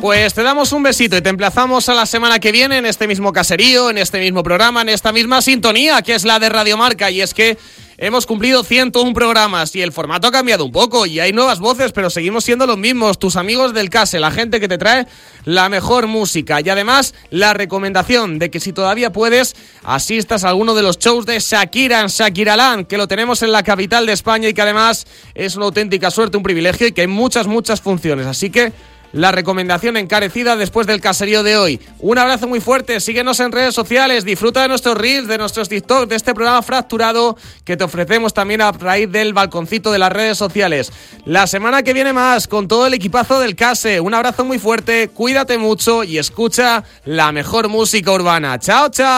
Pues te damos un besito y te emplazamos a la semana que viene en este mismo caserío, en este mismo programa, en esta misma sintonía que es la de Radio Marca. Y es que hemos cumplido 101 programas y el formato ha cambiado un poco y hay nuevas voces, pero seguimos siendo los mismos, tus amigos del Case, la gente que te trae la mejor música. Y además la recomendación de que si todavía puedes asistas a alguno de los shows de Shakira en Shakiraland, que lo tenemos en la capital de España y que además es una auténtica suerte, un privilegio y que hay muchas funciones. Así que la recomendación encarecida después del caserío de hoy. Un abrazo muy fuerte, síguenos en redes sociales, disfruta de nuestros reels, de nuestros TikTok, de este programa fracturado que te ofrecemos también a raíz del balconcito de las redes sociales. La semana que viene más con todo el equipazo del Case. Un abrazo muy fuerte, cuídate mucho y escucha la mejor música urbana. ¡Chao, chao!